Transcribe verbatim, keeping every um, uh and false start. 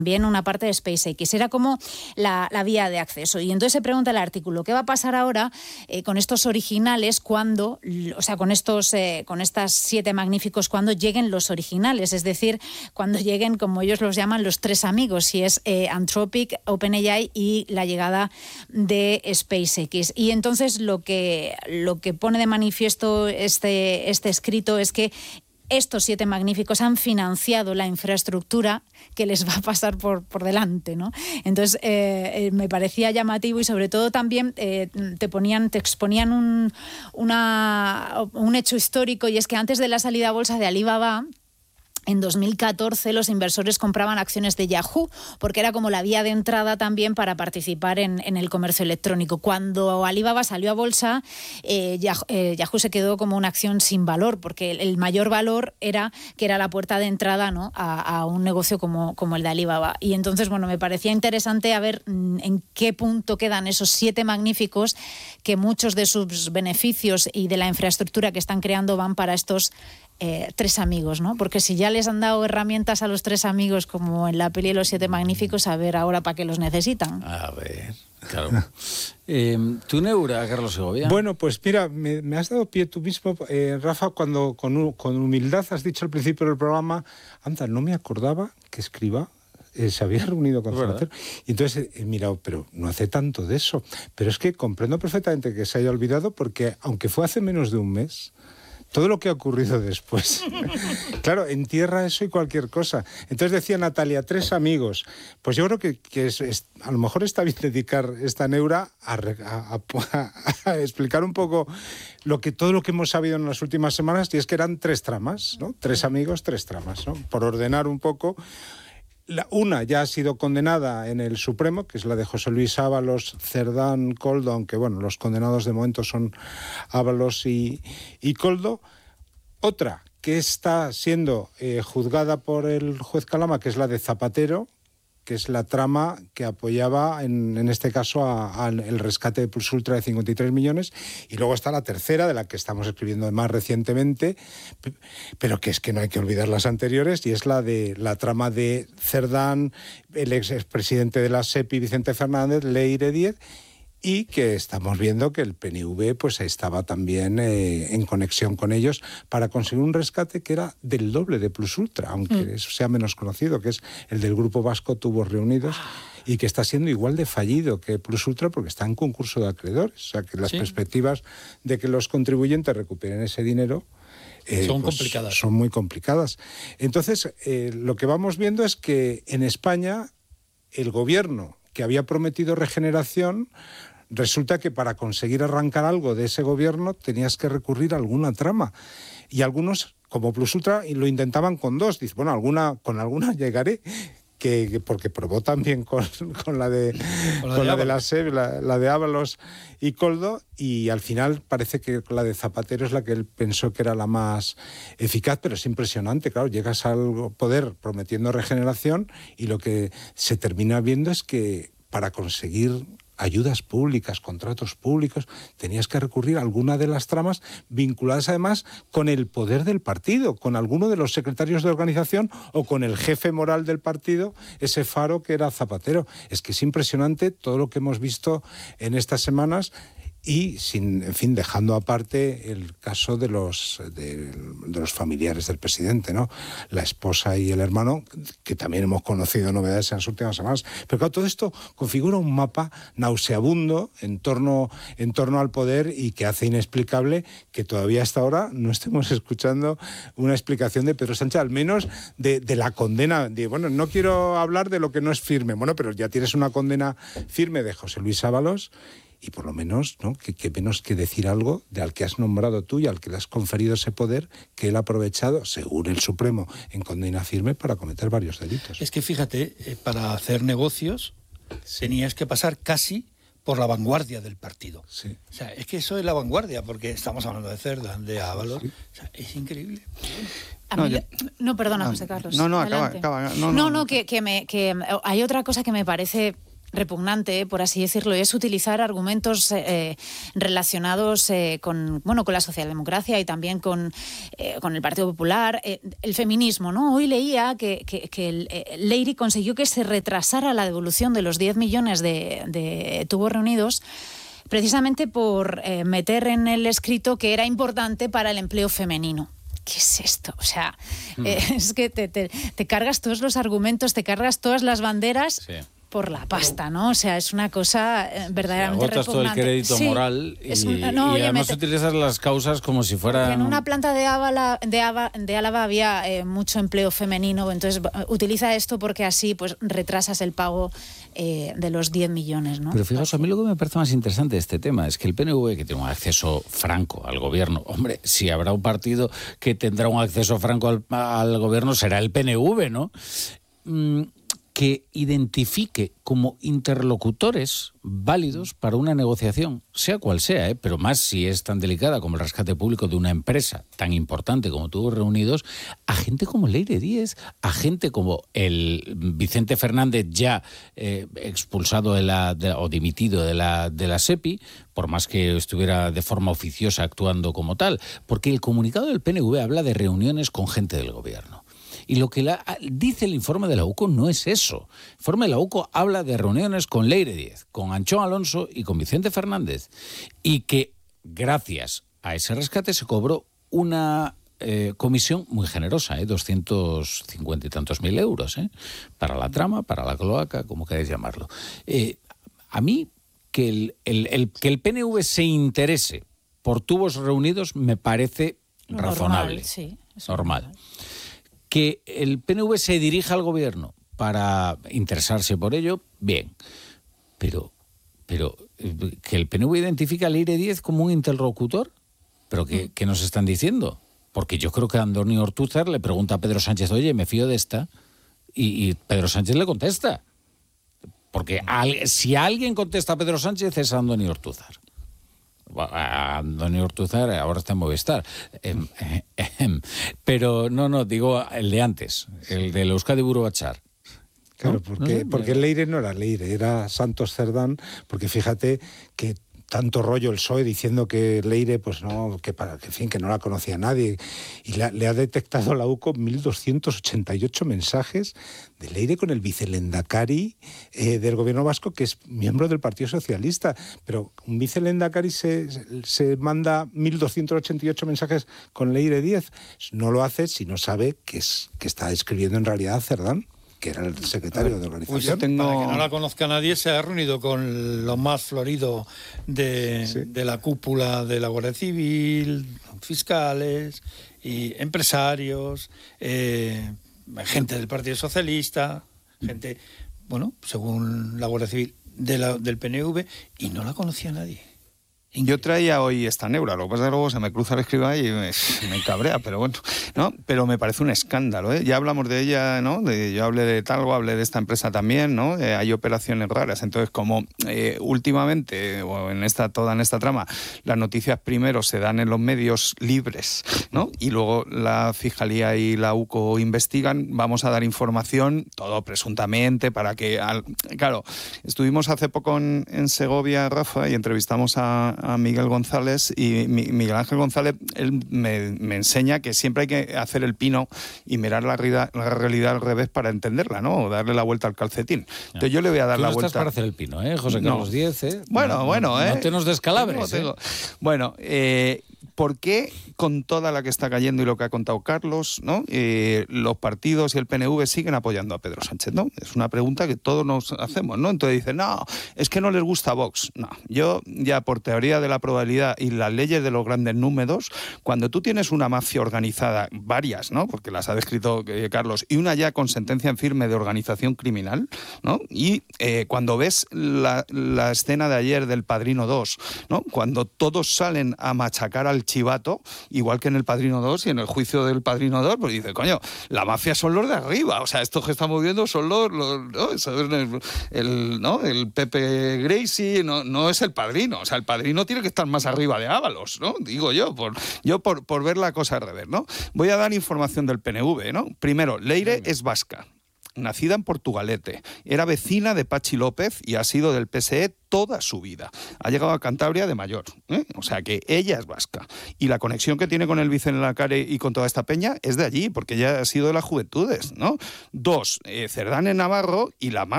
también una parte de SpaceX. Era como la, la vía de acceso. Y entonces se pregunta el artículo, ¿qué va a pasar ahora eh, con estos originales cuando, o sea, con estos, eh, con estas siete magníficos, cuando lleguen los originales? Es decir, cuando lleguen, como ellos los llaman, los tres amigos, si es eh, Anthropic, OpenAI y la llegada de SpaceX. Y entonces lo que, lo que pone de manifiesto este, este escrito es que estos siete magníficos han financiado la infraestructura que les va a pasar por, por delante, ¿no? Entonces, eh, eh, me parecía llamativo y sobre todo también eh, te ponían, te exponían un, una, un hecho histórico, y es que antes de la salida a bolsa de Alibaba, en dos mil catorce los inversores compraban acciones de Yahoo porque era como la vía de entrada también para participar en, en el comercio electrónico. Cuando Alibaba salió a bolsa, eh, Yahoo, eh, Yahoo se quedó como una acción sin valor, porque el, el mayor valor era que era la puerta de entrada, ¿no?, a, a un negocio como, como el de Alibaba. Y entonces, bueno, me parecía interesante a ver en qué punto quedan esos siete magníficos, que muchos de sus beneficios y de la infraestructura que están creando van para estos Eh, tres amigos, ¿no? Porque si ya les han dado herramientas a los tres amigos, como en la peli de los siete magníficos, a ver ahora para qué los necesitan. A ver, claro. eh, ¿Tu neura, Carlos Segovia? Bueno, pues mira, me, me has dado pie tú mismo, eh, Rafa, cuando con, con humildad has dicho al principio del programa, anda, no me acordaba que Escribá Eh, se había reunido con Zapatero. Y entonces he mirado, pero no hace tanto de eso. Pero es que comprendo perfectamente que se haya olvidado, porque aunque fue hace menos de un mes, todo lo que ha ocurrido después, claro, entierra eso y cualquier cosa. Entonces decía Natalia, tres amigos. Pues yo creo que, que es, es, a lo mejor está bien dedicar esta neura a, a, a, a explicar un poco lo que, todo lo que hemos sabido en las últimas semanas, y es que eran tres tramas, ¿no? Tres amigos, tres tramas, ¿no? Por ordenar un poco. La, una ya ha sido condenada en el Supremo, que es la de José Luis Ábalos, Cerdán, Koldo, aunque bueno, los condenados de momento son Ábalos y, y Koldo. Otra que está siendo eh, juzgada por el juez Calama, que es la de Zapatero, que es la trama que apoyaba, en, en este caso, al rescate de Plus Ultra de cincuenta y tres millones. Y luego está la tercera, de la que estamos escribiendo más recientemente, pero que es que no hay que olvidar las anteriores, y es la de la trama de Cerdán, el ex expresidente de la SEPI, Vicente Fernández, Leire Díez, y que estamos viendo que el P N V pues estaba también eh, en conexión con ellos para conseguir un rescate que era del doble de Plus Ultra, aunque mm. eso sea menos conocido, que es el del Grupo Vasco Tubos Reunidos, y que está siendo igual de fallido que Plus Ultra porque está en concurso de acreedores. O sea, que las ¿Sí? perspectivas de que los contribuyentes recuperen ese dinero Eh, son pues complicadas. Son muy complicadas. Entonces, eh, lo que vamos viendo es que en España el gobierno que había prometido regeneración, resulta que para conseguir arrancar algo de ese gobierno tenías que recurrir a alguna trama. Y algunos, como Plus Ultra, lo intentaban con dos. Dice, bueno, alguna, con alguna llegaré. Que, que porque probó también con, con la de con la, con de, la, de la SEP, la, la de Ábalos y Koldo, y al final parece que la de Zapatero es la que él pensó que era la más eficaz, pero es impresionante, claro, llegas al poder prometiendo regeneración y lo que se termina viendo es que para conseguir ayudas públicas, contratos públicos, tenías que recurrir a alguna de las tramas vinculadas además con el poder del partido, con alguno de los secretarios de organización o con el jefe moral del partido, ese faro que era Zapatero. Es que es impresionante todo lo que hemos visto en estas semanas. Y, sin, en fin, dejando aparte el caso de los, de, de los familiares del presidente, ¿no? La esposa y el hermano, que también hemos conocido novedades en las últimas semanas. Pero claro, todo esto configura un mapa nauseabundo en torno, en torno al poder y que hace inexplicable que todavía hasta ahora no estemos escuchando una explicación de Pedro Sánchez, al menos de, de la condena. De, bueno, no quiero hablar de lo que no es firme. Bueno, pero ya tienes una condena firme de José Luis Ábalos. Y por lo menos, ¿no?, que, que menos que decir algo de al que has nombrado tú y al que le has conferido ese poder que él ha aprovechado, según el Supremo, en condena firme para cometer varios delitos. Es que fíjate, eh, para hacer negocios sí. tenías que pasar casi por la vanguardia del partido. Sí. O sea, es que eso es la vanguardia, porque estamos hablando de Cerdán, de Ábalos. Sí. O sea, es increíble. A mí, no, yo, no, perdona, José Carlos. No, no, acaba, acaba. No, no, no, no que, que, me, que hay otra cosa que me parece repugnante, por así decirlo, es utilizar argumentos eh, relacionados eh, con, bueno, con la socialdemocracia y también con, eh, con el Partido Popular, eh, el feminismo, ¿no? Hoy leía que, que, que el, eh, Leire consiguió que se retrasara la devolución de los diez millones de, de tubos reunidos precisamente por eh, meter en el escrito que era importante para el empleo femenino. ¿Qué es esto? O sea, mm. eh, es que te, te, te cargas todos los argumentos, te cargas todas las banderas... Sí. Por la pasta, ¿no? O sea, es una cosa eh, verdaderamente agotas repugnante. todo el crédito sí, moral y, un, no, y oye, además te... utilizas las causas como si fueran... En una planta de Álava, de Álava, de Álava había eh, mucho empleo femenino, entonces utiliza esto porque así pues retrasas el pago eh, de los diez millones, ¿no? Pero fijaos, a mí lo que me parece más interesante de este tema es que el P N V, que tiene un acceso franco al gobierno, hombre, si habrá un partido que tendrá un acceso franco al, al gobierno será el P N V, ¿no? Mm, que identifique como interlocutores válidos para una negociación, sea cual sea, ¿eh? Pero más si es tan delicada como el rescate público de una empresa tan importante como Tubos Reunidos, a gente como Leire Díez, a gente como el Vicente Fernández ya eh, expulsado de la, de, o dimitido de la, de la SEPI, por más que estuviera de forma oficiosa actuando como tal, porque el comunicado del P N V habla de reuniones con gente del gobierno. Y lo que la, dice el informe de la U C O no es eso. El informe de la U C O habla de reuniones con Leire Díez, con Anchón Alonso y con Vicente Fernández. Y que gracias a ese rescate se cobró una eh, comisión muy generosa, ¿eh? doscientos cincuenta y tantos mil euros, ¿eh? Para la trama, para la cloaca, como queráis llamarlo. Eh, a mí, que el, el, el, que el P N V se interese por Tubos Reunidos me parece normal, razonable. Sí, es normal. normal. Que el P N V se dirija al gobierno para interesarse por ello, bien. Pero, pero que el P N V identifique a Leire Díez como un interlocutor, ¿pero qué, qué nos están diciendo? Porque yo creo que Andoni Ortúzar le pregunta a Pedro Sánchez, oye, me fío de esta, y, y Pedro Sánchez le contesta. Porque al, si alguien contesta a Pedro Sánchez es a Andoni Ortúzar. A Andoni Ortúzar ahora está en Movistar. Eh, eh, eh, pero no, no, digo el de antes, el del Euskadi Buru Batzar. Claro, ¿No? porque, ¿No sé? porque Leire no era Leire, era Santos Cerdán, porque fíjate que tanto rollo el P S O E diciendo que Leire, pues no, que para que en fin, que no la conocía nadie. Y la, le ha detectado la U C O mil doscientos ochenta y ocho mensajes de Leire con el vicelendakari eh, del gobierno vasco, que es miembro del Partido Socialista. Pero un vicelendakari se, se manda mil doscientos ochenta y ocho mensajes con Leire Díez. No lo hace si no sabe que, es, que está escribiendo en realidad a Cerdán, que era el secretario de organización. Pues tengo... Para que no la conozca nadie, se ha reunido con lo más florido de, sí. de la cúpula de la Guardia Civil, fiscales, y empresarios, eh, gente del Partido Socialista, gente, bueno, según la Guardia Civil, de la, del P N V, y no la conocía nadie. Yo traía hoy esta neura, lo que pasa es que luego se me cruza el escriba y me, me cabrea, pero bueno, ¿no? Pero me parece un escándalo, ¿eh? Ya hablamos de ella, ¿no? De, yo hablé de Talgo, hablé de esta empresa también, ¿no? Eh, hay operaciones raras, entonces como eh, últimamente, o en esta, toda en esta trama, las noticias primero se dan en los medios libres, ¿no? Y luego la Fiscalía y la U C O investigan, vamos a dar información, todo presuntamente, para que, al, claro, estuvimos hace poco en, en Segovia, Rafa, y entrevistamos a a Miguel González, y Miguel Ángel González él me, me enseña que siempre hay que hacer el pino y mirar la, la realidad al revés para entenderla, ¿no? O darle la vuelta al calcetín. Entonces yo le voy a dar Tú la no vuelta. Estás para hacer el pino, ¿eh? José Carlos no. Díez, ¿eh? Bueno, no, bueno, no, ¿eh? No te nos descalabres, tengo, tengo. ¿eh? Bueno, eh... ¿por qué con toda la que está cayendo y lo que ha contado Carlos, ¿no? eh, los partidos y el P N V siguen apoyando a Pedro Sánchez, ¿no? Es una pregunta que todos nos hacemos, ¿no? Entonces dicen, no, es que no les gusta Vox. No, yo ya por teoría de la probabilidad y las leyes de los grandes números, cuando tú tienes una mafia organizada, varias, ¿no? Porque las ha descrito eh, Carlos, y una ya con sentencia en firme de organización criminal, ¿no? Y eh, cuando ves la, la escena de ayer del Padrino dos, ¿no? Cuando todos salen a machacar al chivato, igual que en el Padrino dos y en el juicio del Padrino dos, pues dice, coño, la mafia son los de arriba, o sea, estos que estamos viendo son los, los ¿no? Eso es el, el, ¿no? el Pepe Gracie, no, no es el Padrino, o sea, el Padrino tiene que estar más arriba de Ábalos, ¿no? Digo yo, por, yo por, por ver la cosa al revés, ¿no? Voy a dar información del P N V, ¿no? Primero, Leire es vasca. nacida en Portugalete, era vecina de Pachi López y ha sido del P S E toda su vida. Ha llegado a Cantabria de mayor, ¿eh? O sea que ella es vasca. Y la conexión que tiene con el Vicenlacare y con toda esta peña es de allí, porque ella ha sido de las juventudes, ¿no? Dos, eh, Cerdán en Navarro y la más